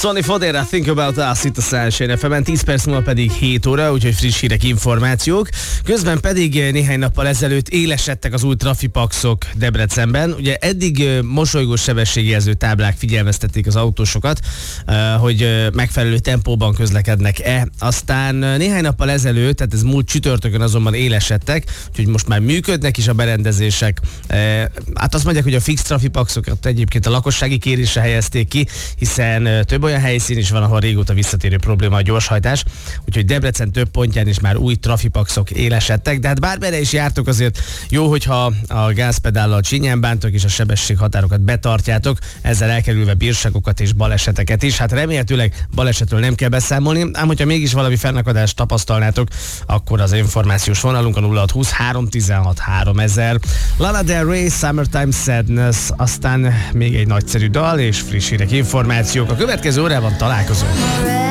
Sonny Fodera, Think About Us itt a Sunshine FM-en, 10 perc múlva pedig 7 óra, úgyhogy friss hírek, információk. Közben pedig néhány nappal ezelőtt élesedtek az új trafipaxok Debrecenben. Ugye eddig mosolygós sebességjelző táblák figyelmeztették az autósokat, hogy megfelelő tempóban közlekednek-e. Aztán néhány nappal ezelőtt, tehát ez múlt csütörtökön azonban élesedtek, úgyhogy most már működnek is a berendezések. Hát azt mondják, hogy a fix trafipaxokat egyébként a lakossági kérésre helyezték ki, hiszen több olyan helyszín is van, ahol régóta visszatérő probléma a gyorshajtás, úgyhogy Debrecen több pontján is már új trafipaxok élesedtek, de hát bármerre is jártok, azért jó, hogyha a gázpedállal csinyán bántok és a sebességhatárokat betartjátok, ezzel elkerülve bírságokat és baleseteket is. Hát remélhetőleg balesetről nem kell beszámolni, ám hogyha mégis valami fennakadást tapasztalnátok, akkor az információs vonalunk a 0620 316 3000. Lana Del Rey, Summertime Sadness, aztán még egy nagyszerű dal és friss hírek, információk. A következő órában találkozunk.